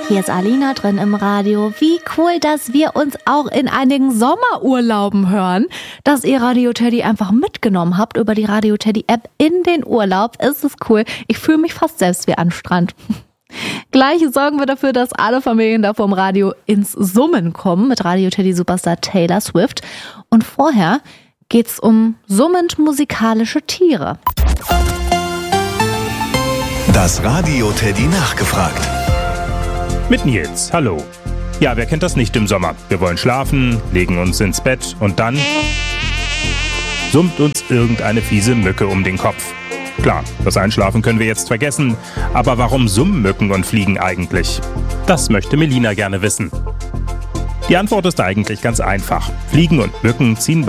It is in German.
Hier ist Alina drin im Radio. Wie cool, dass wir uns auch in einigen Sommerurlauben hören. Dass ihr Radio Teddy einfach mitgenommen habt über die Radio Teddy App in den Urlaub. Ist es cool. Ich fühle mich fast selbst wie am Strand. Gleich sorgen wir dafür, dass alle Familien da vom Radio ins Summen kommen mit Radio Teddy Superstar Taylor Swift. Und vorher geht's um summend musikalische Tiere. Das Radio Teddy nachgefragt. Mit Nils, hallo. Ja, wer kennt das nicht im Sommer? Wir wollen schlafen, legen uns ins Bett und dann summt uns irgendeine fiese Mücke um den Kopf. Klar, das Einschlafen können wir jetzt vergessen, aber warum summen Mücken und Fliegen eigentlich? Das möchte Melina gerne wissen. Die Antwort ist eigentlich ganz einfach. Fliegen und Mücken ziehen